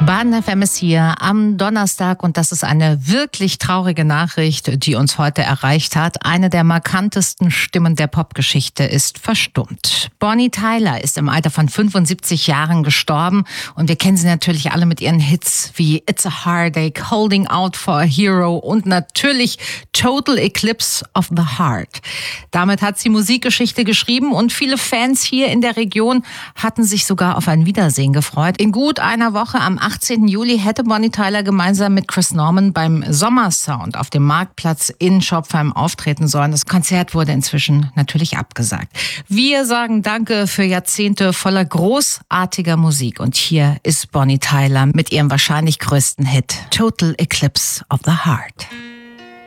Baden FM ist hier am Donnerstag und das ist eine wirklich traurige Nachricht, die uns heute erreicht hat. Eine der markantesten Stimmen der Popgeschichte ist verstummt. Bonnie Tyler ist im Alter von 75 Jahren gestorben und wir kennen sie natürlich alle mit ihren Hits wie It's a Heartache, Holding Out for a Hero und natürlich Total Eclipse of the Heart. Damit hat sie Musikgeschichte geschrieben und viele Fans hier in der Region hatten sich sogar auf ein Wiedersehen gefreut. In gut einer Woche am 18. Juli hätte Bonnie Tyler gemeinsam mit Chris Norman beim Sommersound auf dem Marktplatz in Schopfheim auftreten sollen. Das Konzert wurde inzwischen natürlich abgesagt. Wir sagen Danke für Jahrzehnte voller großartiger Musik. Und hier ist Bonnie Tyler mit ihrem wahrscheinlich größten Hit Total Eclipse of the Heart.